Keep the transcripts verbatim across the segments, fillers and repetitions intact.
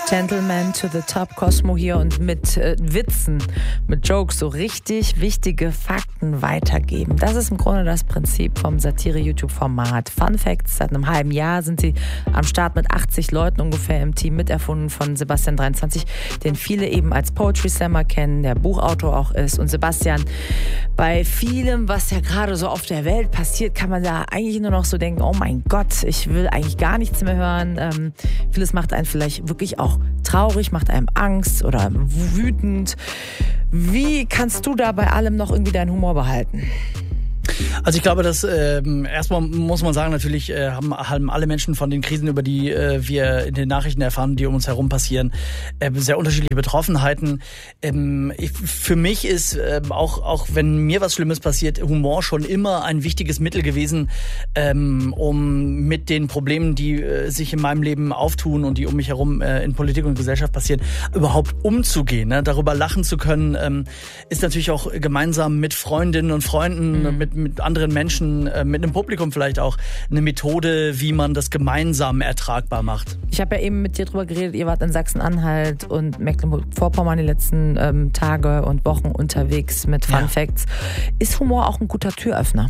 Gentleman to the Top, Cosmo hier und mit äh, Witzen, mit Jokes so richtig wichtige Fakten weitergeben. Das ist im Grunde das Prinzip vom Satire-YouTube-Format Fun Facts. Seit einem halben Jahr sind sie am Start mit achtzig Leuten ungefähr im Team, miterfunden von Sebastian dreiundzwanzig, den viele eben als Poetry Slammer kennen, der Buchautor auch ist. Und Sebastian, bei vielem, was ja gerade so auf der Welt passiert, kann man ja eigentlich nur noch so denken, oh mein Gott, ich will eigentlich gar nichts mehr hören. Ähm, vieles macht einen vielleicht wirklich auch traurig, macht einem Angst oder wütend. Wie kannst du da bei allem noch irgendwie deinen Humor behalten? Also ich glaube, dass ähm, erstmal muss man sagen, natürlich äh, haben, haben alle Menschen von den Krisen, über die äh, wir in den Nachrichten erfahren, die um uns herum passieren, äh, sehr unterschiedliche Betroffenheiten. Ähm, ich, für mich ist äh, auch auch wenn mir was Schlimmes passiert, Humor schon immer ein wichtiges Mittel gewesen, ähm, um mit den Problemen, die äh, sich in meinem Leben auftun und die um mich herum äh, in Politik und Gesellschaft passieren, überhaupt umzugehen. Ne? Darüber lachen zu können, ähm, ist natürlich auch gemeinsam mit Freundinnen und Freunden, mhm. mit mit anderen Menschen, äh, mit einem Publikum vielleicht auch, eine Methode, wie man das gemeinsam ertragbar macht. Ich habe ja eben mit dir drüber geredet, ihr wart in Sachsen-Anhalt und Mecklenburg-Vorpommern die letzten ähm, Tage und Wochen unterwegs mit Fun ja. Facts. Ist Humor auch ein guter Türöffner?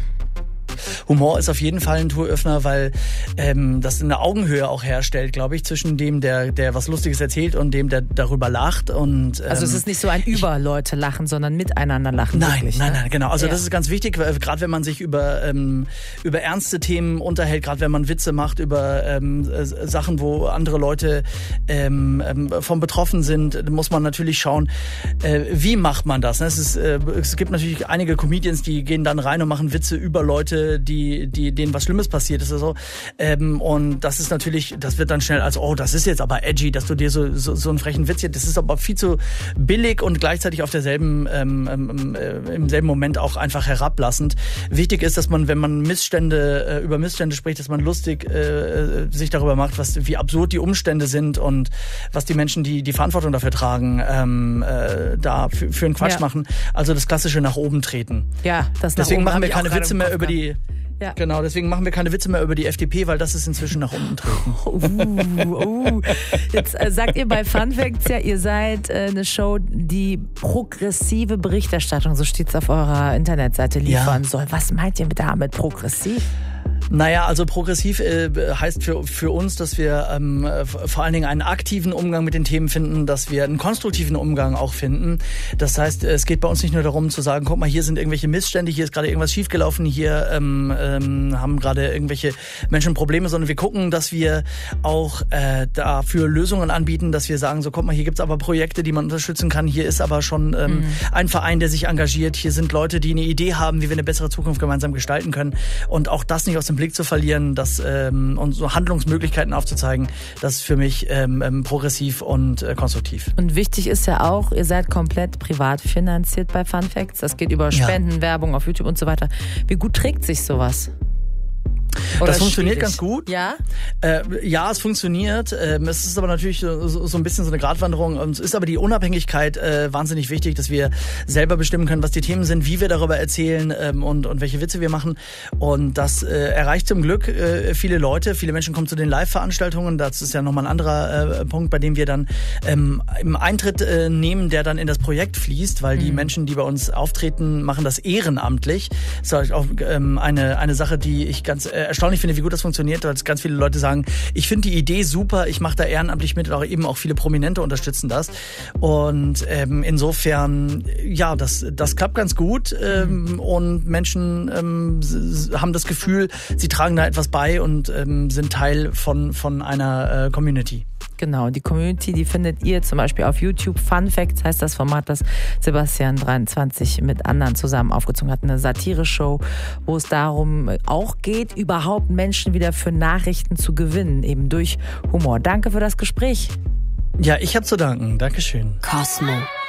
Humor ist auf jeden Fall ein Türöffner, weil ähm, das eine Augenhöhe auch herstellt, glaube ich, zwischen dem, der der was Lustiges erzählt und dem, der darüber lacht. Und ähm, also es ist nicht so ein über Leute lachen, sondern miteinander lachen. Nein, wirklich, nein, ne? nein, genau. Also ja. das ist ganz wichtig, gerade wenn man sich über ähm, über ernste Themen unterhält, gerade wenn man Witze macht über ähm, Sachen, wo andere Leute ähm, vom betroffen sind, muss man natürlich schauen, äh, wie macht man das. Ne? Es ist, äh, es gibt natürlich einige Comedians, die gehen dann rein und machen Witze über Leute, die, die, denen was Schlimmes passiert ist oder so. Ähm, und das ist natürlich, das wird dann schnell als, oh, das ist jetzt aber edgy, dass du dir so, so, so einen frechen Witz hier, das ist aber viel zu billig und gleichzeitig auf derselben, ähm, äh, im selben Moment auch einfach herablassend. Wichtig ist, dass man, wenn man Missstände, äh, über Missstände spricht, dass man lustig äh, sich darüber macht, was, wie absurd die Umstände sind und was die Menschen, die die Verantwortung dafür tragen, ähm, äh, da für, für einen Quatsch ja. machen. Also das klassische nach oben treten. Ja, das nach Deswegen oben machen wir keine Witze mehr über die Ja. Genau, deswegen machen wir keine Witze mehr über die F D P, weil das ist inzwischen nach unten treten. Uh, uh. Jetzt äh, sagt ihr bei Fun Facts ja, ihr seid äh, eine Show, die progressive Berichterstattung, so steht es auf eurer Internetseite, liefern ja. soll. Was meint ihr damit progressiv? Naja, also progressiv äh, heißt für für uns, dass wir ähm, vor allen Dingen einen aktiven Umgang mit den Themen finden, dass wir einen konstruktiven Umgang auch finden. Das heißt, es geht bei uns nicht nur darum zu sagen, guck mal, hier sind irgendwelche Missstände, hier ist gerade irgendwas schiefgelaufen, hier ähm, ähm, haben gerade irgendwelche Menschen Probleme, sondern wir gucken, dass wir auch äh, dafür Lösungen anbieten, dass wir sagen, so guck mal, hier gibt's aber Projekte, die man unterstützen kann, hier ist aber schon ähm, mhm. ein Verein, der sich engagiert, hier sind Leute, die eine Idee haben, wie wir eine bessere Zukunft gemeinsam gestalten können und auch das nicht aus dem Blick zu verlieren, das ähm, und so Handlungsmöglichkeiten aufzuzeigen, das ist für mich ähm, progressiv und äh, konstruktiv. Und wichtig ist ja auch, ihr seid komplett privat finanziert bei Fun Facts. Das geht über Spenden, ja. Werbung auf YouTube und so weiter. Wie gut trägt sich sowas? Oder das funktioniert schwierig? ganz gut. Ja? Äh, ja, es funktioniert. Ähm, es ist aber natürlich so, so ein bisschen so eine Gratwanderung. Es ist aber die Unabhängigkeit äh, wahnsinnig wichtig, dass wir selber bestimmen können, was die Themen sind, wie wir darüber erzählen ähm, und, und welche Witze wir machen. Und das äh, erreicht zum Glück äh, viele Leute. Viele Menschen kommen zu den Live-Veranstaltungen. Das ist ja nochmal ein anderer äh, Punkt, bei dem wir dann ähm, im Eintritt äh, nehmen, der dann in das Projekt fließt, weil mhm. die Menschen, die bei uns auftreten, machen das ehrenamtlich. Das ist auch ähm, eine, eine Sache, die ich ganz äh, erstaunlich finde, wie gut das funktioniert, weil ganz viele Leute sagen, ich finde die Idee super, ich mache da ehrenamtlich mit und auch eben auch viele Prominente unterstützen das. Und ähm, insofern, ja, das, das klappt ganz gut ähm, und Menschen ähm, haben das Gefühl, sie tragen da etwas bei und ähm, sind Teil von, von einer äh, Community. Genau, die Community, die findet ihr zum Beispiel auf YouTube. Fun Facts heißt das Format, das Sebastian dreiundzwanzig mit anderen zusammen aufgezogen hat. Eine Satire-Show, wo es darum auch geht, überhaupt Menschen wieder für Nachrichten zu gewinnen, eben durch Humor. Danke für das Gespräch. Ja, ich habe zu danken. Dankeschön. Cosmo.